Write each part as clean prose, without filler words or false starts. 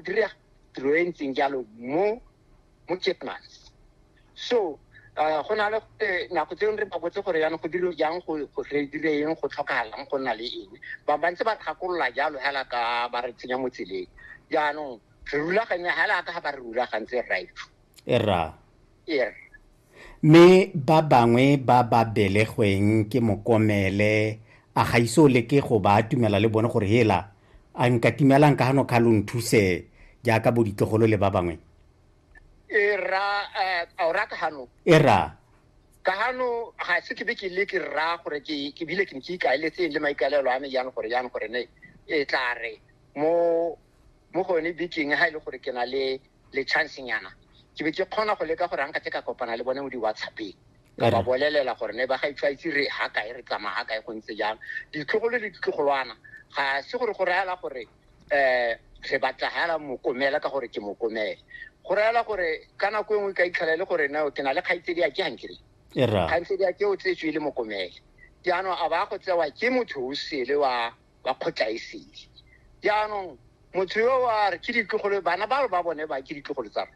dira tiro e ntseng jalo mo Keetmans. So go na le nako tse re ba botse gore yana go dilo jang go re dire eng go tlhokagalang go nna le eng ba bantse ba tlhakolola jalo hela ka ba re tsenya mo tseleng jaanong re rulaganya hela ka ba re rulagantse right me ba bangwe ba belegweng ke Mokomele a gaiso le ke go ba tumela le bone gore hela a nka timelang ka hano ka lo nthuse jaaka bo ditlogolo le ba bangwe ka hano ga se ke be ke le ke ra gore ke bile ke ikaeletse le maikalelo a me jang gore ne e tla re mo gone biking ha ile gore ke na le chance nyana ke be ke khona go leka gore anka ka kopana le bone mo di WhatsAppeng ka ba bolelela gore ne ba ga itshwaitse re ha kae re tsama ha kae go ntse jang ditlogolo le ditlogolwana ga se gore go reala gore re batla hala Mokomele ka gore ke Mokomele go reala gore kana go engwe ka itlhalele gore na ke na le khaitsedi ya ke hankere khaitsedi ya ke o tsetswe le Mokomele jaanong a ba go tsewa ke motho o sele wa khotlaisedi jaanong motho yo wa re ke ditlogolo bana ba bone ba ke ditlogolo tsa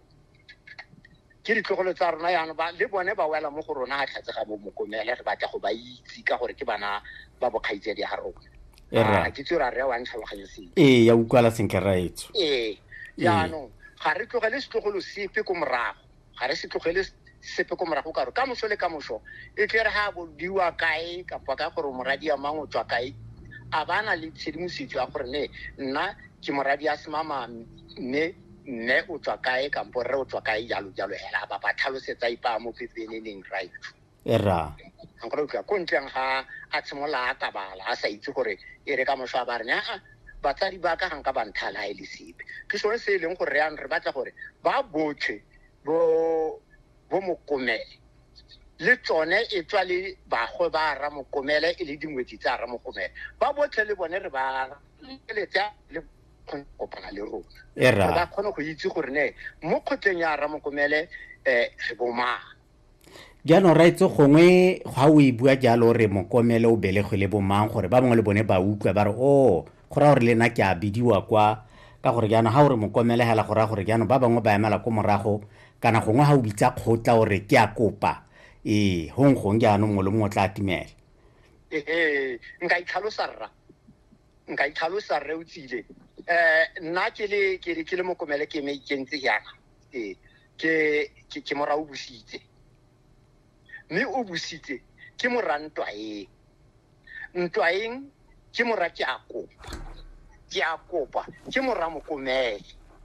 rona yana ba le bone ba wela mo go rona ga tlhatsega mo Mokomele re batla go ba itse ka gore ke bana ba bokhaitsedi ya rona ke tsora re wa ntlhaloganya se ya ukwala senke raetso jaanong ga re tlogele setlogolo sepe ko morago ga re se tlogele sepe ko morago ka re ka moso le ka moso e tle re ha bodiwa kae kapa ka gore moradi ya mango tswa kae a bana le tshedimosetso ya gore ne nna ke moradi ya semama ne o tswa kae kampo re o tswa kae jalo hela ba tlhalosetsa ipa mo pepeneneng right nkore utlwa ko ntleng ga a tshimola ka bala a sa itse gore e re ka moso ba rena batsadi ba ka hanka ba nthala ile sepe ke sone se leng gore re batla gore ba botlhe bo Mokomele le tsone e tswa le bagwe ba ra Mokomele e le dingwetsi tsa ra Mokomele ba botlhe le bone re ba letsa le kopana le rona ba khona go itse gore ne mo khotleng ya ra Mokomele re boma jaanong ra itse gongwe ga o e bua jalo re Mokomele o belegwe le bomang gore ba bangwe le bone ba utlwa ba re go ra gore le nna ke a bidiwa kwa ka gore jaanong ga o re Mokomele hela go ra gore jaanong ba bangwe ba emela ko morago kana gongwe ga o bitsa kgotla gore ke a kopa gong jaanong mo le mongwe tla timela nka itlhalosa rre o tsile nna ke le Mokomele ke me ikentse yana ke mora o busitse mme o busitse ke morantwaeng ntwaeng ke mora ke a kopa ke mora Mokomele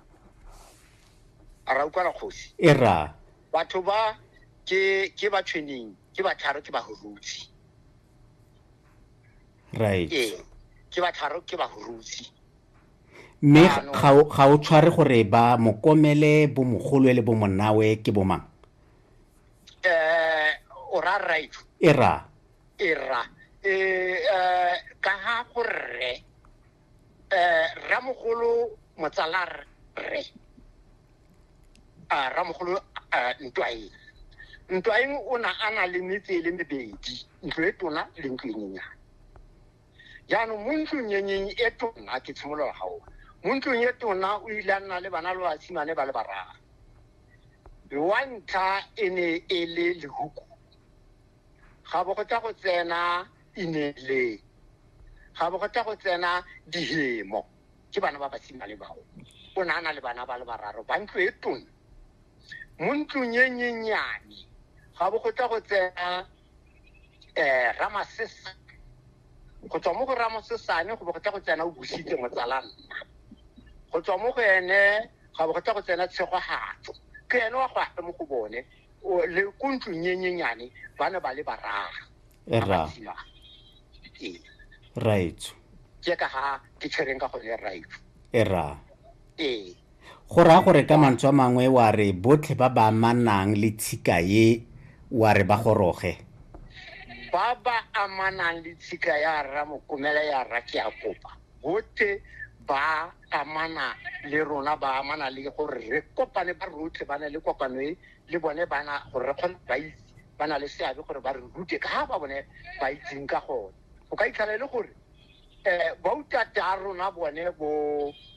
a ra utlwa kgosi batho ba ke ba training ke ba tharo ke ba hurutsi ke ba tharo ke ba hurutsi mme ga o tshware gore ba Mokomele bo mogolo le bo monnawe ke bo mang o ra right ka ha gore ramogolo motsala re ramogolo ntwaeng o na ana le metse le mebedi ntlo e tona le ntlo e nyenyane jaanong mo ntlong e tona ke tshimolola gago mo ntlong e tona o ile a nna le bana le basimane ba le bararo wa ntlha e ne e le lehuku ga bo go tla go tsena inele ga bo go tla go tsena dihemo ke bana ba basimane bao o na ana le bana ba le bararo ba ntlo e tona mo ntlong e nyenyane ga bo go tla go tsena Ramasesa go tswa mo go Ramasesane go bo go tla go tsena o busitse motsalana go tswa mo go ene ga bo go tla go tsena Tshegohatso ke ene wa go a mo go bone le kuntlong nyenyane bana ba le barara right ke ka ha ke tshwereng ka go le right go ra gore ka mantswe a mangwe wa re botlhe ba ba amanang le tshika ye wa re ba goroge ba ba amanang le tshika ya ra Mokomele ya ra ke a kopa botlhe ba amana le rona ba amana le gore re kopane ba rotlhe bana le kopano le bone bana gore re kgone ba itse bana le seabe gore ba re rute ka ha ba bone ba itseng ka gone o ka itlhala le gore ba utata rona bone bo